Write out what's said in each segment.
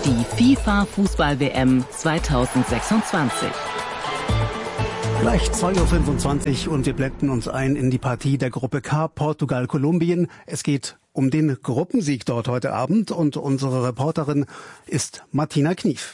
die FIFA-Fußball-WM 2026. Gleich 2:25 Uhr und wir blenden uns ein in die Partie der Gruppe K, Portugal-Kolumbien. Es geht um den Gruppensieg dort heute Abend und unsere Reporterin ist Martina Knief.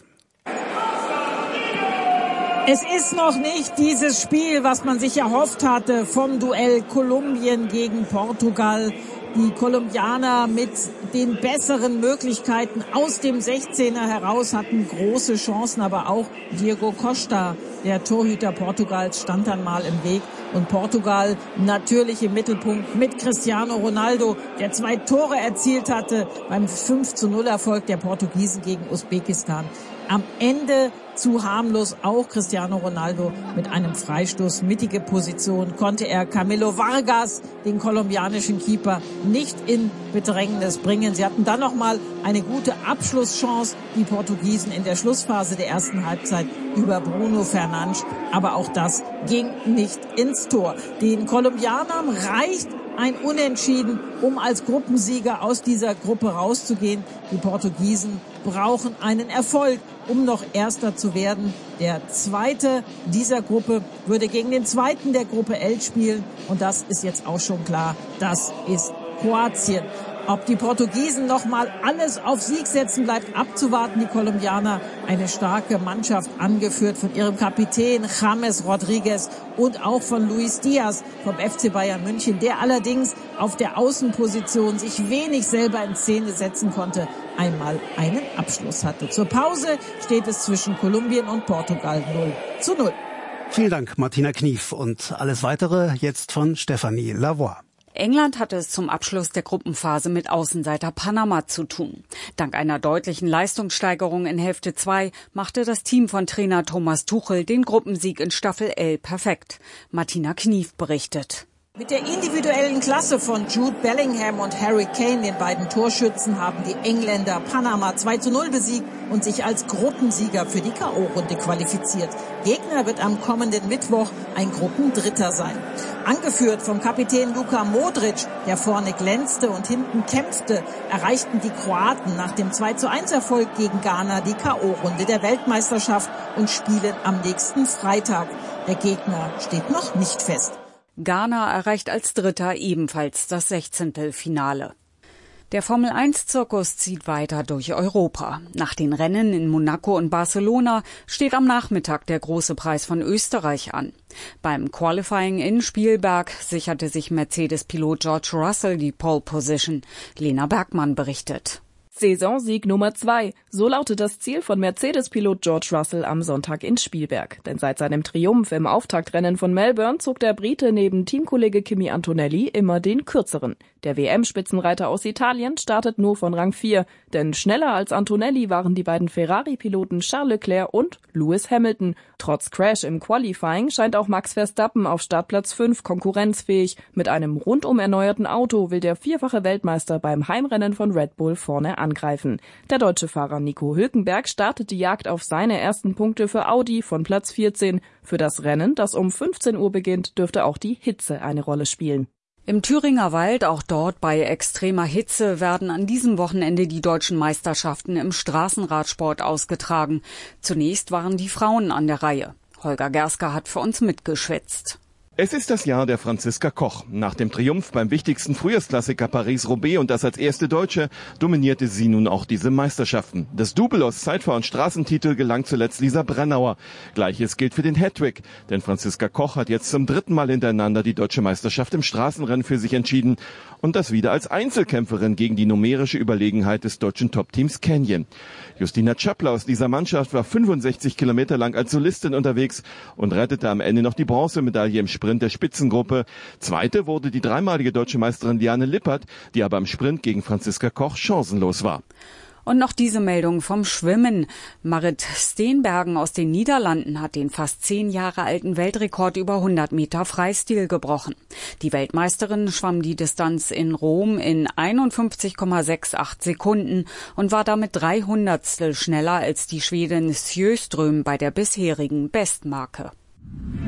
Es ist noch nicht dieses Spiel, was man sich erhofft hatte vom Duell Kolumbien gegen Portugal. Die Kolumbianer mit den besseren Möglichkeiten aus dem 16er heraus hatten große Chancen, aber auch Diego Costa, der Torhüter Portugals, stand dann mal im Weg. Und Portugal natürlich im Mittelpunkt mit Cristiano Ronaldo, der 2 Tore erzielt hatte beim 5:0 Erfolg der Portugiesen gegen Usbekistan. Am Ende zu harmlos auch Cristiano Ronaldo mit einem Freistoß. Mittige Position konnte er Camilo Vargas, den kolumbianischen Keeper, nicht in Bedrängnis bringen. Sie hatten dann nochmal eine gute Abschlusschance, die Portugiesen in der Schlussphase der ersten Halbzeit über Bruno Fernandes. Aber auch das ging nicht ins Tor. Den Kolumbianern reicht ein Unentschieden, um als Gruppensieger aus dieser Gruppe rauszugehen. Die Portugiesen brauchen einen Erfolg, um noch Erster zu werden. Der Zweite dieser Gruppe würde gegen den Zweiten der Gruppe L spielen. Und das ist jetzt auch schon klar. Das ist Kroatien. Ob die Portugiesen nochmal alles auf Sieg setzen, bleibt abzuwarten. Die Kolumbianer, eine starke Mannschaft, angeführt von ihrem Kapitän James Rodriguez und auch von Luis Diaz vom FC Bayern München, der allerdings auf der Außenposition sich wenig selber in Szene setzen konnte, einmal einen Abschluss hatte. Zur Pause steht es zwischen Kolumbien und Portugal 0:0. Vielen Dank, Martina Knief. Und alles Weitere jetzt von Stefanie Lavoie. England hatte es zum Abschluss der Gruppenphase mit Außenseiter Panama zu tun. Dank einer deutlichen Leistungssteigerung in Hälfte 2 machte das Team von Trainer Thomas Tuchel den Gruppensieg in Staffel L perfekt. Martina Knief berichtet. Mit der individuellen Klasse von Jude Bellingham und Harry Kane, den beiden Torschützen, haben die Engländer Panama 2:0 besiegt und sich als Gruppensieger für die K.O.-Runde qualifiziert. Gegner wird am kommenden Mittwoch ein Gruppendritter sein. Angeführt vom Kapitän Luka Modric, der vorne glänzte und hinten kämpfte, erreichten die Kroaten nach dem 2:1 gegen Ghana die K.O.-Runde der Weltmeisterschaft und spielen am nächsten Freitag. Der Gegner steht noch nicht fest. Ghana erreicht als Dritter ebenfalls das 16. Finale. Der Formel-1-Zirkus zieht weiter durch Europa. Nach den Rennen in Monaco und Barcelona steht am Nachmittag der große Preis von Österreich an. Beim Qualifying in Spielberg sicherte sich Mercedes-Pilot George Russell die Pole Position. Lena Bergmann berichtet. Saisonsieg Nummer 2. So lautet das Ziel von Mercedes-Pilot George Russell am Sonntag in Spielberg. Denn seit seinem Triumph im Auftaktrennen von Melbourne zog der Brite neben Teamkollege Kimi Antonelli immer den kürzeren. Der WM-Spitzenreiter aus Italien startet nur von Rang 4. Denn schneller als Antonelli waren die beiden Ferrari-Piloten Charles Leclerc und Lewis Hamilton. Trotz Crash im Qualifying scheint auch Max Verstappen auf Startplatz 5 konkurrenzfähig. Mit einem rundum erneuerten Auto will der vierfache Weltmeister beim Heimrennen von Red Bull vorne angreifen. Der deutsche Fahrer Nico Hülkenberg startet die Jagd auf seine ersten Punkte für Audi von Platz 14. Für das Rennen, das um 15 Uhr beginnt, dürfte auch die Hitze eine Rolle spielen. Im Thüringer Wald, auch dort bei extremer Hitze, werden an diesem Wochenende die deutschen Meisterschaften im Straßenradsport ausgetragen. Zunächst waren die Frauen an der Reihe. Holger Gersker hat für uns mitgeschwitzt. Es ist das Jahr der Franziska Koch. Nach dem Triumph beim wichtigsten Frühjahrsklassiker Paris-Roubaix und das als erste Deutsche, dominierte sie nun auch diese Meisterschaften. Das Double aus Zeitfahr- und Straßentitel gelang zuletzt Lisa Brennauer. Gleiches gilt für den Hattrick, denn Franziska Koch hat jetzt zum 3. Mal hintereinander die deutsche Meisterschaft im Straßenrennen für sich entschieden und das wieder als Einzelkämpferin gegen die numerische Überlegenheit des deutschen Top-Teams Canyon. Justina Czapla aus dieser Mannschaft war 65 Kilometer lang als Solistin unterwegs und rettete am Ende noch die Bronzemedaille im Sprint der Spitzengruppe. Zweite wurde die dreimalige deutsche Meisterin Liane Lippert, die aber im Sprint gegen Franziska Koch chancenlos war. Und noch diese Meldung vom Schwimmen. Marit Steenbergen aus den Niederlanden hat den fast 10 Jahre alten Weltrekord über 100 Meter Freistil gebrochen. Die Weltmeisterin schwamm die Distanz in Rom in 51,68 Sekunden und war damit 300stel schneller als die Schwedin Sjöström bei der bisherigen Bestmarke.